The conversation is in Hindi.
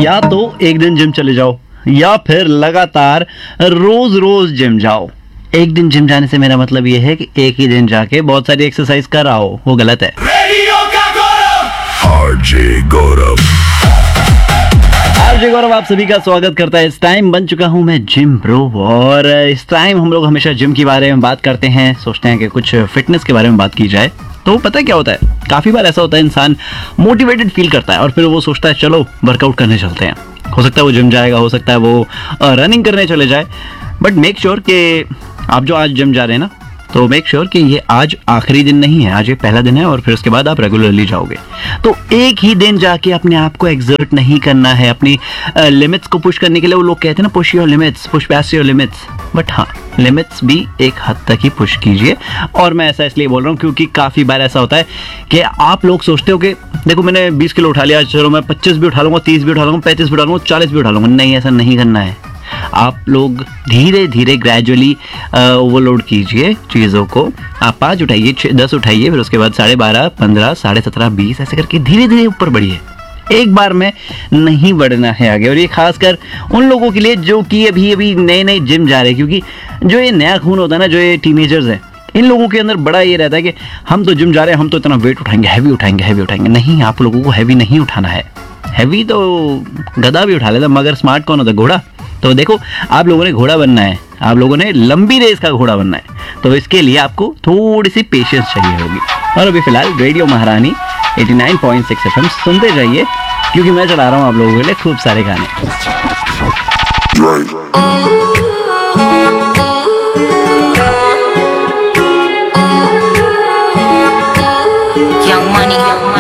या तो एक दिन जिम चले जाओ या फिर लगातार रोज रोज जिम जाओ। एक दिन जिम जाने से मेरा मतलब ये है कि एक ही दिन जाके बहुत सारी एक्सरसाइज कर आओ, वो गलत है। आरजे गौरव आप सभी का स्वागत करता है। इस टाइम बन चुका हूं मैं जिम ब्रो, और इस टाइम हम लोग हमेशा जिम के बारे में बात करते हैं, सोचते हैं कि कुछ फिटनेस के बारे में बात की जाए। तो पता है क्या होता है, काफ़ी बार ऐसा होता है इंसान मोटिवेटेड फील करता है और फिर वो सोचता है चलो वर्कआउट करने चलते हैं। हो सकता है वो जिम जाएगा, हो सकता है वो रनिंग करने चले जाए, बट मेक श्योर कि आप जो आज जिम जा रहे हैं ना, तो मेक श्योर कि ये आज आखिरी दिन नहीं है, आज ये पहला दिन है और फिर उसके बाद आप रेगुलरली जाओगे। तो एक ही दिन जाके अपने आप को एक्सर्ट नहीं करना है, अपनी लिमिट्स को पुश करने के लिए। वो लोग कहते हैं ना, push your limits, push past your limits, but हाँ, लिमिट्स भी एक हद तक ही पुश कीजिए। और मैं ऐसा इसलिए बोल रहा हूँ क्योंकि काफ़ी बार ऐसा होता है कि आप लोग सोचते हो कि देखो मैंने 20 किलो उठा लिया, चलो मैं 25 भी उठा लूँगा, 30 भी उठा लूँगा, 35 भी उठा लूँगा, 40 भी उठा लूँगा। नहीं, ऐसा नहीं करना है। आप लोग धीरे धीरे ग्रेजुअली ओवरलोड कीजिए चीज़ों को। आप 5 उठाइए, 10 उठाइए, फिर उसके बाद 12.5, 15, 17.5, 20, ऐसे करके धीरे धीरे ऊपर बढ़िए। एक बार में नहीं बढ़ना है आगे। और ये खासकर उन लोगों के लिए जो कि अभी नए नए जिम जा रहे हैं, क्योंकि जो ये नया खून होता है ना, जो ये टीनेजर्स हैं, इन लोगों के अंदर बड़ा ये रहता है कि हम तो जिम जा रहे हैं, हम तो इतना वेट उठाएंगे, हैवी उठाएंगे। नहीं, आप लोगों को हैवी नहीं उठाना है। हैवी तो गधा भी उठा लेता, मगर स्मार्ट कौन होता? घोड़ा। तो देखो, आप लोगों ने घोड़ा बनना है, आप लोगों ने लंबी रेस का घोड़ा बनना है, तो इसके लिए आपको थोड़ी सी पेशेंस चाहिए होगी। और अभी फिलहाल रेडियो महारानी 89.6 FM सुनते जाइए, क्योंकि मैं चला रहा हूँ आप लोगों के लिए खूब सारे गाने।